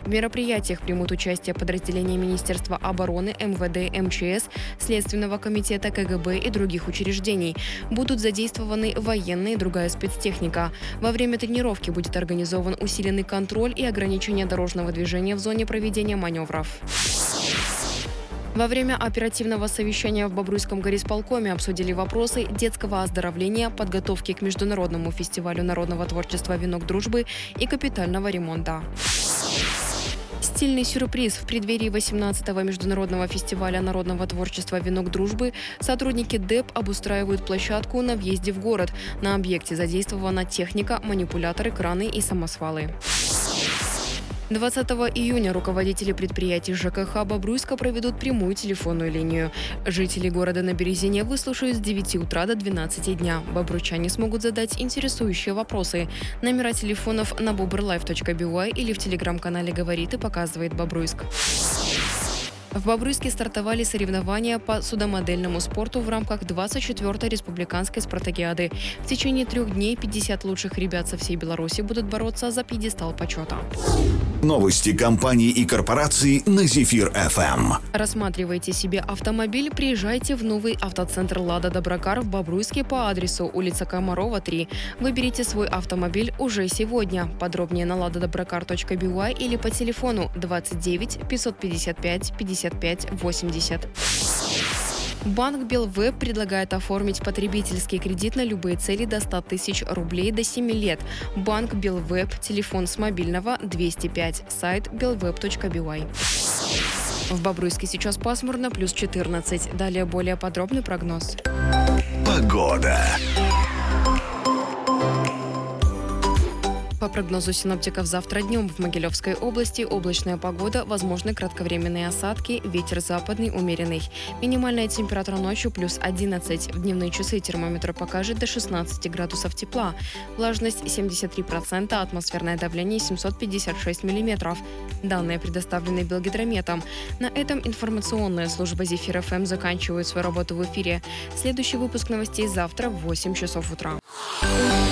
В мероприятиях примут участие подразделения Министерства обороны, МВД, МЧС, Следственного комитета КГБ и других учреждений. Будут задействованы военные и другая спецтехника. Во время тренировки будет организован усиленный контроль и ограничение дорожного движения в зоне проведения маневров. Во время оперативного совещания в Бобруйском горисполкоме обсудили вопросы детского оздоровления, подготовки к международному фестивалю народного творчества «Венок дружбы» и капитального ремонта. Стильный сюрприз. В преддверии 18-го международного фестиваля народного творчества «Венок дружбы» сотрудники ДЭП обустраивают площадку на въезде в город. На объекте задействована техника, манипуляторы, краны и самосвалы. 20 июня руководители предприятий ЖКХ Бобруйска проведут прямую телефонную линию. Жители города на Березине выслушают с 9 утра до 12 дня. Бобруйчане смогут задать интересующие вопросы. Номера телефонов на bobrlife.by или в телеграм-канале «Говорит и показывает Бобруйск». В Бобруйске стартовали соревнования по судомодельному спорту в рамках 24-й республиканской спартакиады. В течение 3 дней 50 лучших ребят со всей Беларуси будут бороться за пьедестал почета. Новости компаний и корпораций на Зефир ФМ. Рассматривайте себе автомобиль, приезжайте в новый автоцентр «Лада Доброкар» в Бобруйске по адресу улица Комарова, 3. Выберите свой автомобиль уже сегодня. Подробнее на ladadobrakar.by или по телефону 29 555 55 80. Банк Белвеб предлагает оформить потребительский кредит на любые цели до 100 тысяч рублей до 7 лет. Банк Белвеб, телефон с мобильного 205, сайт belweb.by. В Бобруйске сейчас пасмурно, плюс 14. Далее более подробный прогноз. Погода. По прогнозу синоптиков, завтра днем в Могилевской области облачная погода, возможны кратковременные осадки, ветер западный умеренный. Минимальная температура ночью плюс 11. В дневные часы термометр покажет до 16 градусов тепла. Влажность 73%, атмосферное давление 756 миллиметров. Данные предоставлены Белгидрометом. На этом информационная служба Зефир ФМ заканчивает свою работу в эфире. Следующий выпуск новостей завтра в 8 часов утра.